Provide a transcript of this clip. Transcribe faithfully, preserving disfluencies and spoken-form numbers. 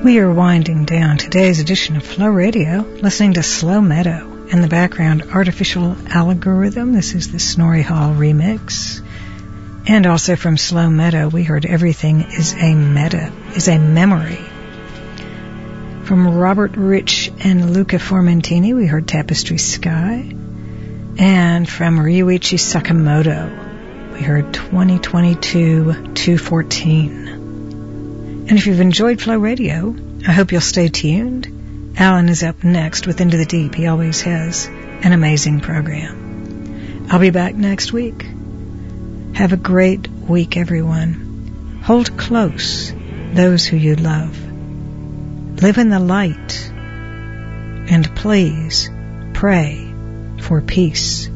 We are winding down today's edition of Flow Radio, listening to Slow Meadow. In the background, Artificial Algorithm. This is the Snorri Hall remix. And also from Slow Meadow, we heard Everything is a Meta, is a Memory. From Robert Rich and Luca Formentini, we heard Tapestry Sky. And from Ryuichi Sakamoto, we heard twenty twenty-two two fourteen. And if you've enjoyed Flow Radio, I hope you'll stay tuned. Alan is up next with Into the Deep. He always has an amazing program. I'll be back next week. Have a great week, everyone. Hold close those who you love. Live in the light. And please pray for peace.